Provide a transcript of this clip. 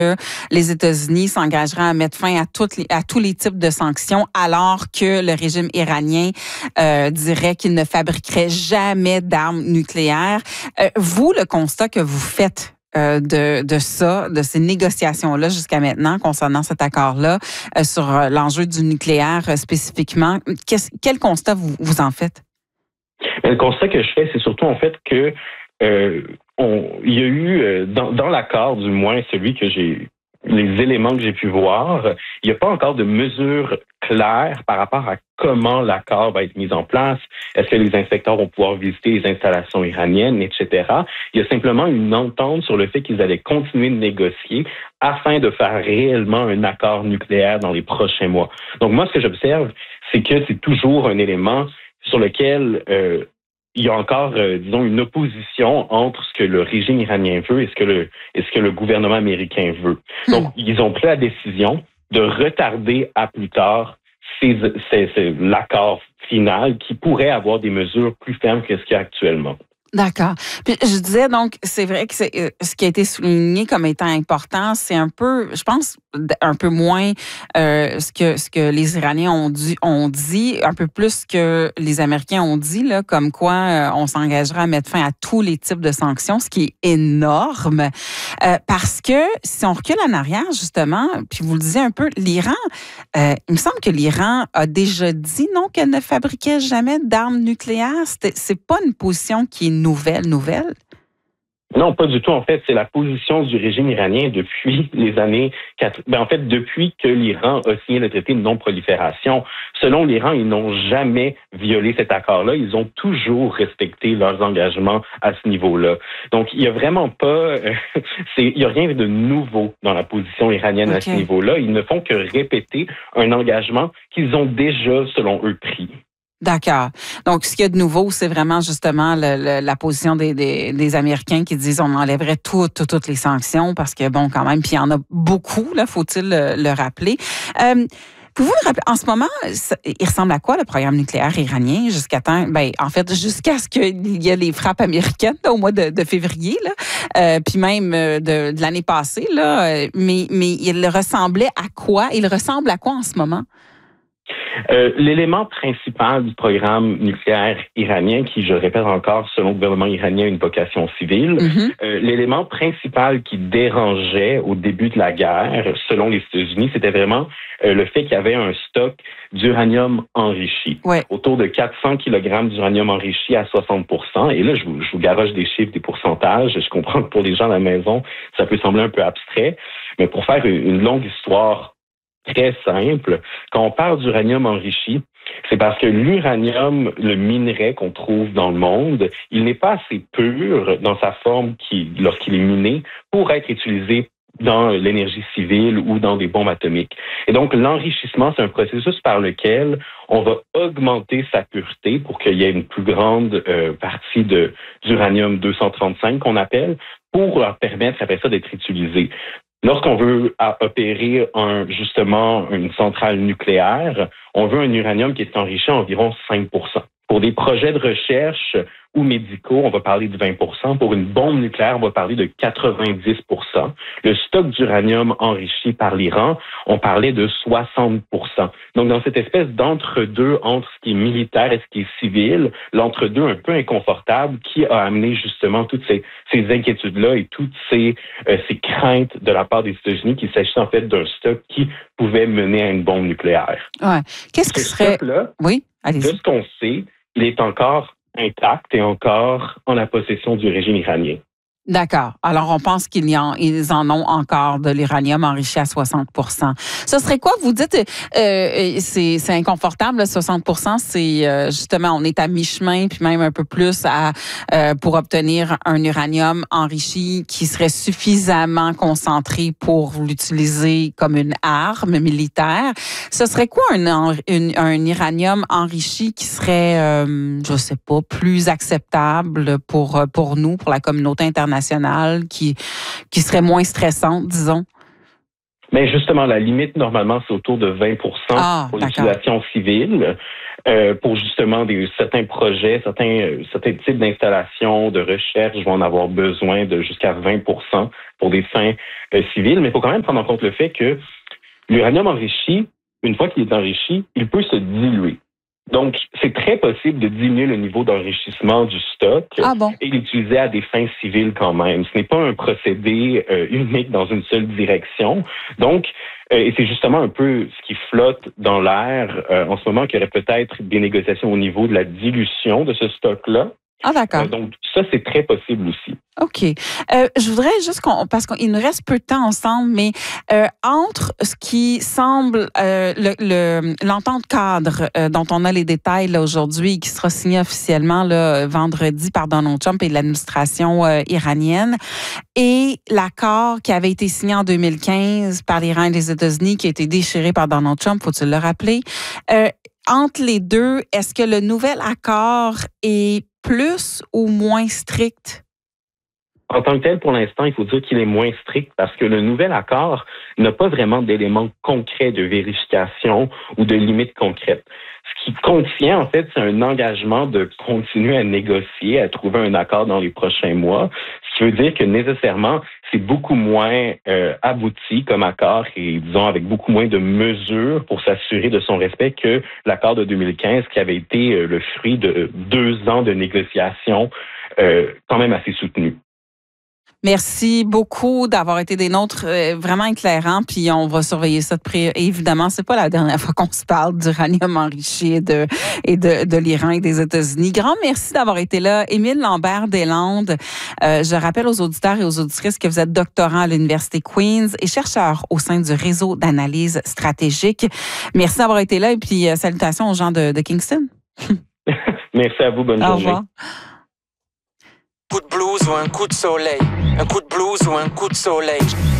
que les États-Unis s'engageraient à mettre fin à tous les types de sanctions, alors que le régime iranien dirait qu'il ne fabriquerait jamais d'armes nucléaires. Vous, le constat que vous faites de ces négociations-là jusqu'à maintenant concernant cet accord-là, sur l'enjeu du nucléaire spécifiquement, quel constat vous en faites? Le constat que je fais, c'est surtout en fait que il y a eu, dans l'accord, du moins celui que les éléments que j'ai pu voir, il n'y a pas encore de mesures claires par rapport à comment l'accord va être mis en place. Est-ce que les inspecteurs vont pouvoir visiter les installations iraniennes, etc. Il y a simplement une entente sur le fait qu'ils allaient continuer de négocier afin de faire réellement un accord nucléaire dans les prochains mois. Donc moi, ce que j'observe, c'est que c'est toujours un élément sur lequel il y a encore, disons, une opposition entre ce que le régime iranien veut et ce que le gouvernement américain veut. Donc, ils ont pris la décision de retarder à plus tard l'accord final qui pourrait avoir des mesures plus fermes que ce qu'il y a actuellement. D'accord. Puis je disais donc, c'est vrai que ce qui a été souligné comme étant important, c'est un peu, je pense, un peu moins ce que les Iraniens ont dit, un peu plus ce que les Américains ont dit, là, comme quoi on s'engagera à mettre fin à tous les types de sanctions, ce qui est énorme. Parce que si on recule en arrière, justement, puis vous le disiez un peu, l'Iran, il me semble que l'Iran a déjà dit non, qu'elle ne fabriquait jamais d'armes nucléaires. C'est pas une position qui est nouvelle? Non, pas du tout. En fait, c'est la position du régime iranien depuis les années... depuis que l'Iran a signé le traité de non-prolifération. Selon l'Iran, ils n'ont jamais violé cet accord-là. Ils ont toujours respecté leurs engagements à ce niveau-là. Donc, il n'y a vraiment pas... il n'y a rien de nouveau dans la position iranienne à ce niveau-là. Ils ne font que répéter un engagement qu'ils ont déjà, selon eux, pris. D'accord. Donc, ce qu'il y a de nouveau, c'est vraiment justement la position des Américains qui disent on enlèverait toutes les sanctions parce que, bon, quand même, puis il y en a beaucoup, là, faut-il le rappeler. Pouvez-vous le rappeler, en ce moment, il ressemble à quoi le programme nucléaire iranien jusqu'à jusqu'à ce qu'il y ait les frappes américaines là, au mois de février, là, puis même de l'année passée, là, mais il ressemblait à quoi? Il ressemble à quoi en ce moment? L'élément principal du programme nucléaire iranien, qui, je le répète encore, selon le gouvernement iranien, a une vocation civile, l'élément principal qui dérangeait au début de la guerre, selon les États-Unis, c'était vraiment le fait qu'il y avait un stock d'uranium enrichi. Ouais. Autour de 400 kg d'uranium enrichi à 60%. Et là, je vous garoche des chiffres, des pourcentages. Je comprends que pour les gens à la maison, ça peut sembler un peu abstrait, mais pour faire une longue histoire très simple, quand on parle d'uranium enrichi, c'est parce que l'uranium, le minerai qu'on trouve dans le monde, il n'est pas assez pur dans sa forme lorsqu'il est miné pour être utilisé dans l'énergie civile ou dans des bombes atomiques. Et donc, l'enrichissement, c'est un processus par lequel on va augmenter sa pureté pour qu'il y ait une plus grande partie d'uranium-235 qu'on appelle, pour leur permettre après ça d'être utilisé. Lorsqu'on veut opérer une centrale nucléaire, on veut un uranium qui est enrichi à environ 5%. Pour des projets de recherche ou médicaux, on va parler de 20%. Pour une bombe nucléaire, on va parler de 90%. Le stock d'uranium enrichi par l'Iran, on parlait de 60%. Donc, dans cette espèce d'entre-deux entre ce qui est militaire et ce qui est civil, l'entre-deux un peu inconfortable qui a amené justement toutes ces inquiétudes-là et toutes ces craintes de la part des États-Unis qu'il s'agissait en fait d'un stock qui pouvait mener à une bombe nucléaire. Ouais. Qu'est-ce qui serait... stock-là, oui, allez-y. De ce qu'on sait, il est encore intact et encore en la possession du régime iranien. D'accord. Alors, on pense qu'ils en ont encore de l'uranium enrichi à 60%. Ce serait quoi? Vous dites, c'est inconfortable, là, 60%. C'est justement, on est à mi-chemin, puis même un peu plus pour obtenir un uranium enrichi qui serait suffisamment concentré pour l'utiliser comme une arme militaire. Ce serait quoi un uranium enrichi qui serait, je sais pas, plus acceptable pour nous, pour la communauté internationale, qui serait moins stressante, disons? Mais justement, la limite, normalement, c'est autour de 20% pour l'utilisation civile. pour justement certains projets, certains types d'installations, de recherche vont en avoir besoin de jusqu'à 20% pour des fins civiles. Mais il faut quand même prendre en compte le fait que l'uranium enrichi, une fois qu'il est enrichi, il peut se diluer. Donc, c'est très possible de diminuer le niveau d'enrichissement du stock et l'utiliser à des fins civiles quand même. Ce n'est pas un procédé unique dans une seule direction. Donc, et c'est justement un peu ce qui flotte dans l'air en ce moment, qu'il y aurait peut-être des négociations au niveau de la dilution de ce stock-là. Ah, d'accord. Donc, ça, c'est très possible aussi. OK. Je voudrais juste parce qu'il nous reste peu de temps ensemble, mais entre ce qui semble l'entente cadre dont on a les détails là, aujourd'hui, qui sera signée officiellement là, vendredi par Donald Trump et l'administration iranienne, et l'accord qui avait été signé en 2015 par l'Iran et les États-Unis, qui a été déchiré par Donald Trump, faut-il le rappeler, entre les deux, est-ce que le nouvel accord est plus ou moins strict? En tant que tel, pour l'instant, il faut dire qu'il est moins strict parce que le nouvel accord n'a pas vraiment d'éléments concrets de vérification ou de limites concrètes. Ce qui contient, en fait, c'est un engagement de continuer à négocier, à trouver un accord dans les prochains mois, ce qui veut dire que nécessairement, c'est beaucoup moins abouti comme accord et, disons, avec beaucoup moins de mesures pour s'assurer de son respect que l'accord de 2015 qui avait été le fruit de 2 ans de négociations quand même assez soutenues. Merci beaucoup d'avoir été des nôtres vraiment éclairants, puis on va surveiller ça de près. Évidemment, c'est pas la dernière fois qu'on se parle d'uranium enrichi et de l'Iran et des États-Unis. Grand merci d'avoir été là. Émile Lambert-Deslandes, je rappelle aux auditeurs et aux auditrices que vous êtes doctorant à l'Université Queen's et chercheur au sein du réseau d'analyse stratégique. Merci d'avoir été là et puis salutations aux gens de Kingston. Merci à vous, bonne journée. Au revoir. Coup de blues ou un coup de soleil, un coup de blues ou un coup de soleil.